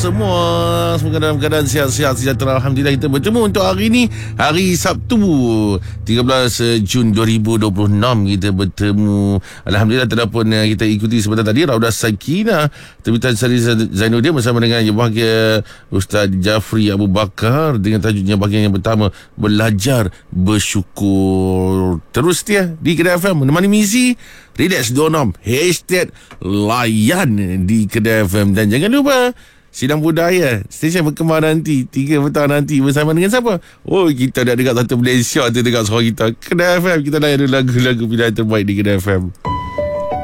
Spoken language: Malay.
Semua semoga dalam keadaan sihat-sihat sejahtera. Alhamdulillah kita bertemu untuk hari ini, hari Sabtu 13 Jun 2026 kita bertemu. Alhamdulillah terdapat kita ikuti sebentar tadi Raudah Sakinah terbitan Sari Zainuddin bersama dengan Yang Bahagia Ustaz Jafri Abu Bakar dengan tajuknya bahagian yang pertama, Belajar Bersyukur. Terus setia di Kedai FM menemani misi Relax 26 #layan di Kedai FM. Dan jangan lupa Sidang Budaya stesen berkembang nanti 3 petang nanti bersama dengan siapa? Oh, kita dah dekat satu Malaysia tu dekat suara kita. Kedai FM, kita layan lagu-lagu pilihan terbaik di Kedai FM.